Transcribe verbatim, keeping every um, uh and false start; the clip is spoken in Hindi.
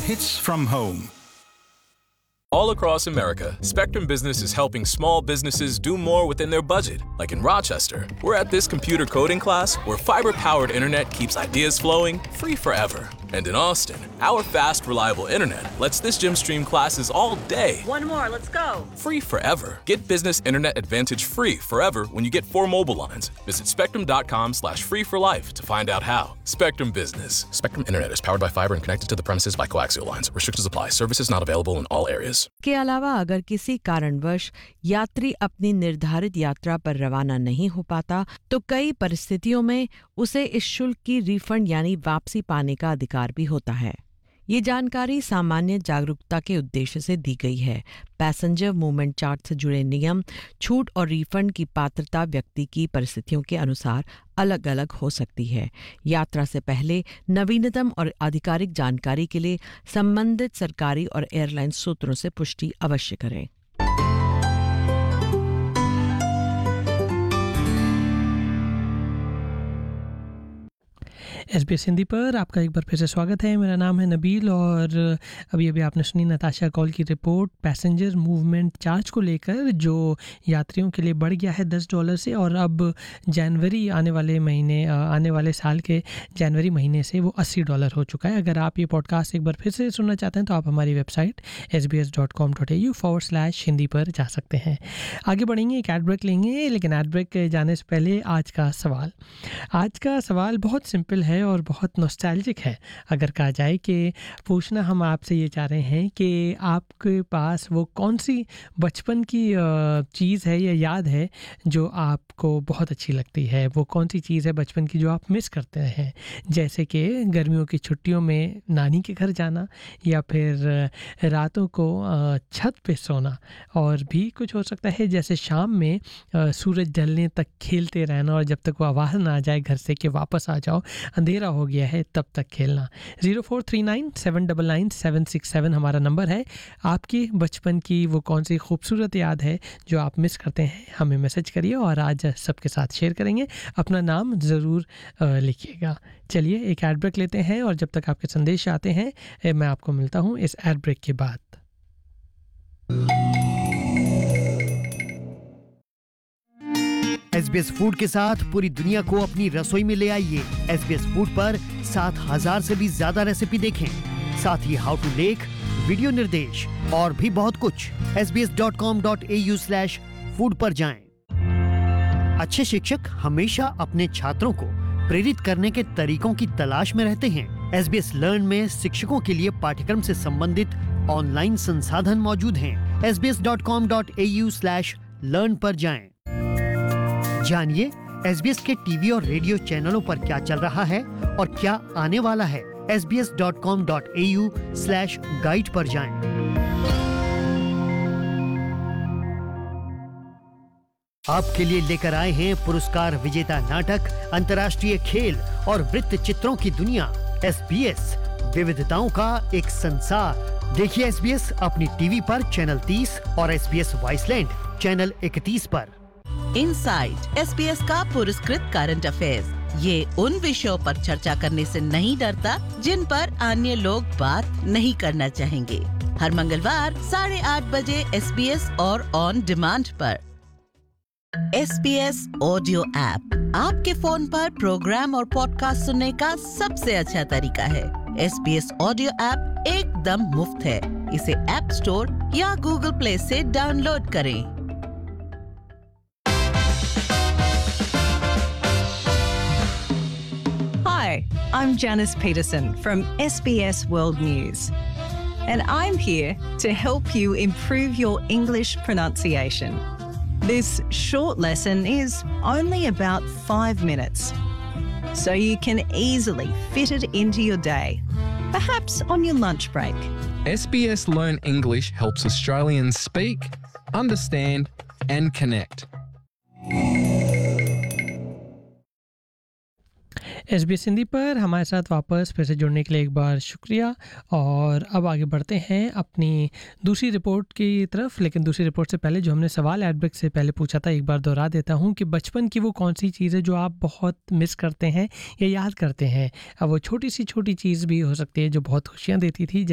hits from home. All across America, Spectrum Business is helping small businesses do more within their budget. Like in Rochester, we're at this computer coding class where fiber-powered internet keeps ideas flowing free forever. And in Austin, our fast, reliable internet lets this gym stream classes all day. One more, let's go. Free forever. Get business internet advantage free forever when you get four mobile lines. Visit spectrum.com slash free for life to find out how. Spectrum Business. Spectrum Internet is powered by fiber and connected to the premises by coaxial lines. Restrictions apply. Services not available in all areas. के अलावा अगर किसी कारणवश यात्री अपनी निर्धारित यात्रा पर रवाना नहीं हो पाता तो कई परिस्थितियों में उसे इस शुल्क की रिफंड यानी वापसी पाने का अधिकार भी होता है। ये जानकारी सामान्य जागरूकता के उद्देश्य से दी गई है। पैसेंजर मूवमेंट चार्ट से जुड़े नियम, छूट और रिफंड की पात्रता व्यक्ति की परिस्थितियों के अनुसार अलग-अलग हो सकती है। यात्रा से पहले नवीनतम और आधिकारिक जानकारी के लिए संबंधित सरकारी और एयरलाइन सूत्रों से पुष्टि अवश्य करें। एसबीएस हिंदी पर आपका एक बार फिर से स्वागत है। मेरा नाम है नबील और अभी अभी आपने सुनी नताशा कॉल की रिपोर्ट पैसेंजर मूवमेंट चार्ज को लेकर, जो यात्रियों के लिए बढ़ गया है दस डॉलर से और अब जनवरी आने वाले महीने आने वाले साल के जनवरी महीने से वो अस्सी डॉलर हो चुका है। अगर आप ये पॉडकास्ट एक बार फिर से सुनना चाहते हैं तो आप हमारी website S B S dot com dot A you forward slash Hindi पर जा सकते हैं। आगे बढ़ेंगे, एक एड ब्रेक लेंगे, लेकिन एड ब्रेक जाने से पहले आज का सवाल आज का सवाल बहुत सिंपल है और बहुत नॉस्टैल्जिक है। अगर कहा जाए कि पूछना हम आपसे ये चाह रहे हैं कि आपके पास वो कौन सी बचपन की चीज़ है या याद है जो आपको बहुत अच्छी लगती है, वो कौन सी चीज़ है बचपन की जो आप मिस करते हैं, जैसे कि गर्मियों की छुट्टियों में नानी के घर जाना या फिर रातों को छत पे सोना, और भी कुछ हो सकता है जैसे शाम में सूरज ढलने तक खेलते रहना और जब तक वो आवाज़ ना आ जाए घर से कि वापस आ जाओ, अंधेरा हो गया है, तब तक खेलना। Zero four three nine seven double nine seven six seven हमारा नंबर है। आपकी बचपन की वो कौन सी खूबसूरत याद है जो आप मिस करते हैं, हमें मैसेज करिए और आज सबके साथ शेयर करेंगे। अपना नाम ज़रूर लिखिएगा। चलिए एक एड ब्रेक लेते हैं और जब तक आपके संदेश आते हैं मैं आपको मिलता हूँ इस एड ब्रेक के बाद। एसबीएस फूड के साथ पूरी दुनिया को अपनी रसोई में ले आइए। एसबीएस फूड पर सात हजार से भी ज्यादा रेसिपी देखें, साथ ही हाउ टू लेख, वीडियो निर्देश और भी बहुत कुछ। S B S dot com dot A you slash food पर जाएं। अच्छे शिक्षक हमेशा अपने छात्रों को प्रेरित करने के तरीकों की तलाश में रहते हैं। एसबीएस लर्न में शिक्षकों के लिए पाठ्यक्रम से संबंधित ऑनलाइन संसाधन मौजूद हैं। S B S dot com dot A you slash learn पर जाएं। जानिए एसबीएस के टीवी और रेडियो चैनलों पर क्या चल रहा है और क्या आने वाला है। S B S dot com dot A you slash guide पर जाएं। आपके लिए लेकर आए हैं पुरस्कार विजेता नाटक अंतर्राष्ट्रीय खेल और वृत्त चित्रों की दुनिया। एसबीएस विविधताओं का एक संसार। देखिए एसबीएस अपनी टीवी पर चैनल तीस और एसबीएस वॉइसलैंड चैनल इकतीस पर। इनसाइट एसबीएस का पुरस्कृत करंट अफेयर्स, ये उन विषयों पर चर्चा करने से नहीं डरता जिन पर अन्य लोग बात नहीं करना चाहेंगे। हर मंगलवार साढ़े आठ बजे एसबीएस और ऑन डिमांड पर। एसबीएस ऑडियो ऐप आपके फोन पर प्रोग्राम और पॉडकास्ट सुनने का सबसे अच्छा तरीका है। एसबीएस ऑडियो ऐप एकदम मुफ्त है। इसे ऐप स्टोर या गूगल प्ले से डाउनलोड करें। Hi, I'm Janice Peterson from S B S World News, and I'm here to help you improve your English pronunciation. This short lesson is only about five minutes, so you can easily fit it into your day, perhaps on your lunch break. S B S Learn English helps Australians speak, understand, and connect. SBS Hindi पर हमारे साथ वापस फिर से जुड़ने के लिए एक बार शुक्रिया। और अब आगे बढ़ते हैं अपनी दूसरी रिपोर्ट की तरफ, लेकिन दूसरी रिपोर्ट से पहले जो हमने सवाल एड ब्रेक से पहले पूछा था एक बार दोहरा देता हूं कि बचपन की वो कौन सी चीज़ है जो आप बहुत मिस करते हैं या याद करते हैं। अब वो छोटी सी छोटी चीज़ भी हो सकती है जो बहुत खुशियाँ देती थी।